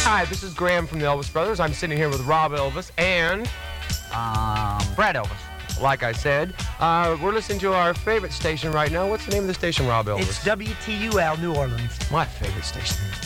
Hi, this is Graham from the Elvis Brothers. I'm sitting here with Rob Elvis and... Brad Elvis. Like I said, we're listening to our favorite station right now. What's the name of the station, Rob Elvis? It's WTUL New Orleans. My favorite station.